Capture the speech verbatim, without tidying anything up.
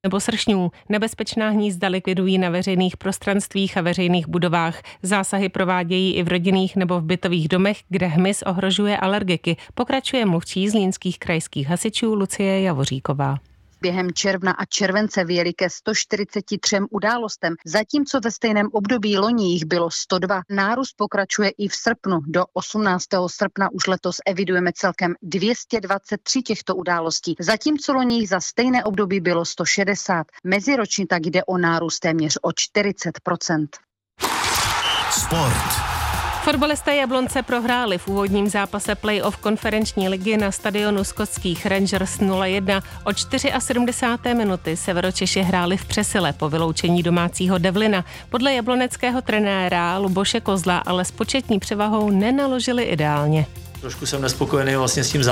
nebo sršňů. Nebezpečná hnízda likvidují na veřejných prostranstvích a veřejných budovách. Zásahy provádějí i v rodinných nebo v bytových domech, kde hmyz ohrožuje alergiky. Pokračuje mluvčí zlínských krajských hasičů Lucie Javoříková. Během června a července vyjeli ke sto čtyřiceti třem událostem, zatímco ve stejném období loni jich bylo sto dva. Nárůst pokračuje i v srpnu. Do osmnáctého srpna už letos evidujeme celkem dvě stě dvacet tři těchto událostí, zatímco loni jich za stejné období bylo sto šedesát. Meziročně tak jde o nárůst téměř o čtyřicet procent. Sport. Fotbalisté Jablonce prohráli v úvodním zápase play-off konferenční ligy na stadionu skotských Rangers nula jedna. O sedmdesáté čtvrté minuty Severočeši hráli v přesile po vyloučení domácího Devlina. Podle jabloneckého trenéra Luboše Kozla ale s početní převahou nenaložili ideálně. Trošku jsem nespokojený vlastně s tím